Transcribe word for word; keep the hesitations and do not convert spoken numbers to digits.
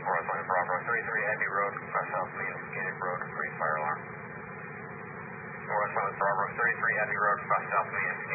Northwest Bravo thirty-three Abbey Road, uh, South Main, Gated Road, raised fire alarm. Northwest Bravo thirty-three Abbey Road, uh, South Main,